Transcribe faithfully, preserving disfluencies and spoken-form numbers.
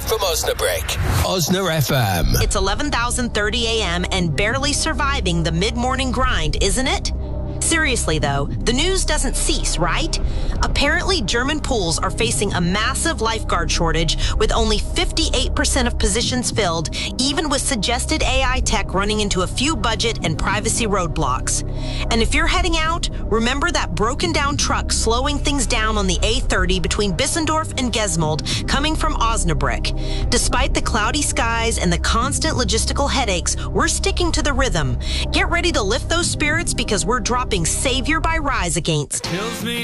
from Osnabrück. Osna F M. It's eleven thousand thirty a.m. and barely surviving the mid-morning grind, isn't it? Seriously, though, the news doesn't cease, right? Apparently, German pools are facing a massive lifeguard shortage with only fifty-eight percent of positions filled, even with suggested A I tech running into a few budget and privacy roadblocks. And if you're heading out, remember that broken down truck slowing things down on the A thirty between Bissendorf and Gesmold coming from Osnabrück. Despite the cloudy skies and the constant logistical headaches, we're sticking to the rhythm. Get ready to lift those spirits because we're dropping Savior by Rise Against. Kills me